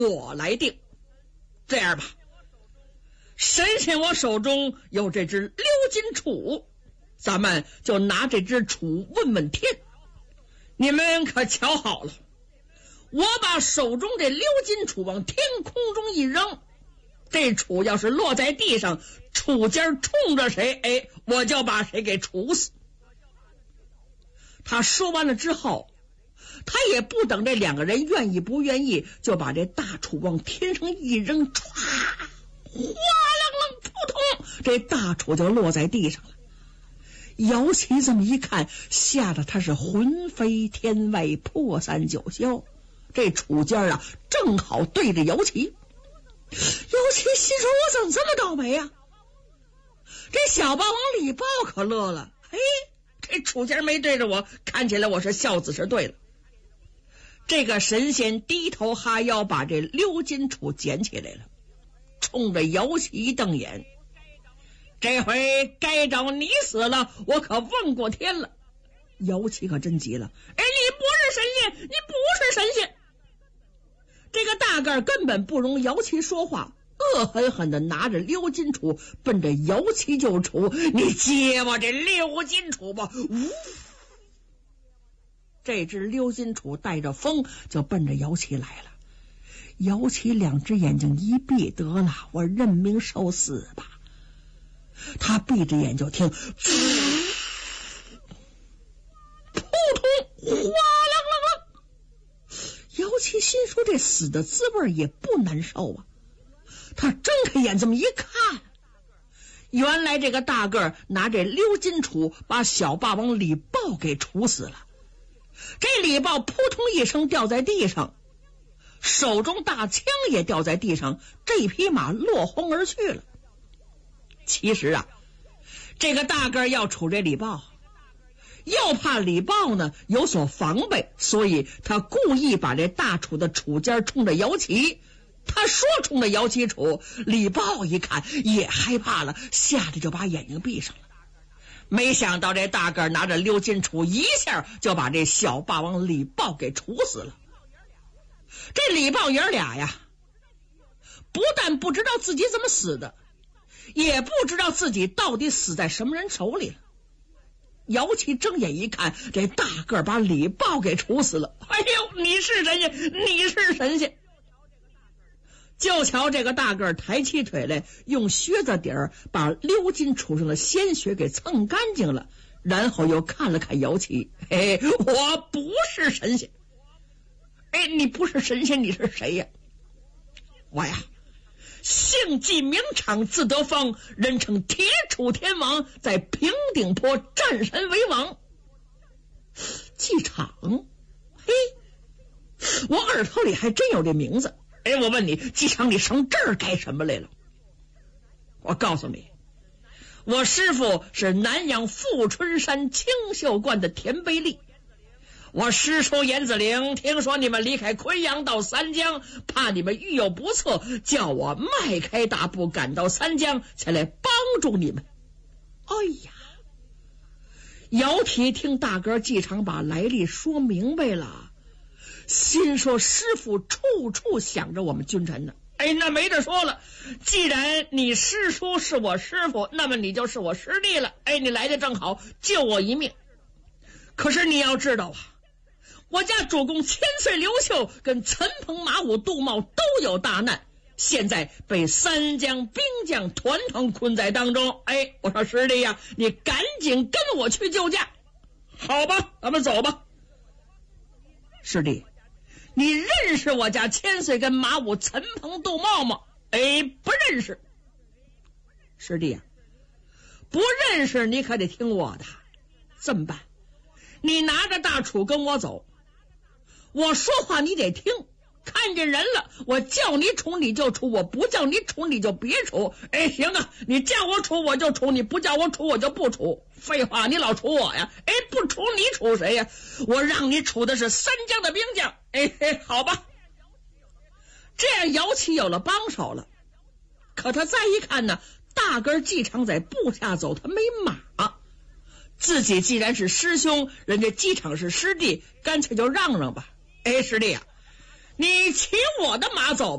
我来定。这样吧，神仙我手中有这只鎏金杵，咱们就拿这只杵问问天。你们可瞧好了，我把手中这鎏金杵往天空中一扔，这杵要是落在地上，杵尖冲着谁，我就把谁给处死。他说完了之后，他也不等这两个人愿意不愿意，就把这大杵往天上一扔，唰，哗啷啷，扑通，这大杵就落在地上了。姚琦这么一看，吓得他是魂飞天外，破三九霄。这杵尖啊，正好对着姚琦。姚琦心说：我怎么这么倒霉啊？这小霸王李豹可乐了，这杵尖没对着我，看起来我是孝子是对了。这个神仙低头哈腰，把这鎏金杵捡起来了，冲着姚琦一瞪眼：这回该找你死了，我可问过天了。姚琦可真急了：你不是神仙，你不是神仙！这个大个根本不容姚琦说话，恶狠狠地拿着鎏金杵奔着姚琦就杵：你接我这鎏金杵吧！呜，这只鎏金杵带着风就奔着姚琦来了。姚琦两只眼睛一闭，得了，我认命受死吧。他闭着眼就听扑通，哗啷啷啷。姚琦心说这死的滋味也不难受啊。他睁开眼这么一看，原来这个大个拿这鎏金杵把小霸王李豹给处死了。这李豹扑通一声掉在地上，手中大枪也掉在地上，这匹马落荒而去了。其实啊，这个大个要处这李豹，又怕李豹呢有所防备，所以他故意把这大杵的杵尖冲着姚琦。他说冲着姚琦杵，李豹一看也害怕了，吓得就把眼睛闭上了。没想到这大个拿着鎏金杵一下就把这小霸王李豹给处死了。这李豹爷俩呀，不但不知道自己怎么死的，也不知道自己到底死在什么人手里了。姚琦睁眼一看，这大个把李豹给处死了。你是神仙，你是神仙！就瞧这个大个抬起腿来，用靴子底儿把鎏金杵上的鲜血给蹭干净了，然后又看了看姚琦：我不是神仙。你不是神仙，你是谁呀？我呀，姓纪名场，字德芳，人称铁杵天王，在平顶坡战神为王。纪场，我耳朵里还真有这名字。我问你，纪场，你上这儿干什么来了？我告诉你，我师父是南阳富春山青秀观的田贝利。我师叔严子陵听说你们离开昆阳到三江，怕你们遇有不测，叫我迈开大步赶到三江，才来帮助你们。姚琦听大哥纪场把来历说明白了，心说师父处处想着我们君臣呢。那没得说了，既然你师叔是我师父，那么你就是我师弟了。你来的正好，救我一命。可是你要知道啊，我家主公千岁刘秀跟陈鹏马武杜茂都有大难，现在被三江兵将团团困在当中。我说师弟呀，你赶紧跟我去救驾。好吧，咱们走吧。师弟，你认识我家千岁跟马武陈鹏杜茂吗？不认识。师弟啊，不认识你可得听我的。这么办，你拿着大杵跟我走，我说话你得听，看见人了，我叫你处你就处，我不叫你处你就别处。行啊，你叫我处我就处，你不叫我处我就不处。废话，你老处我呀？不处你处谁呀？我让你处的是三江的兵将。好吧，这样姚琦有了帮手了。可他再一看呢，大根纪场在步下走，他没马，自己既然是师兄，人家纪场是师弟，干脆就让让吧。师弟啊， 你骑我的马走吧。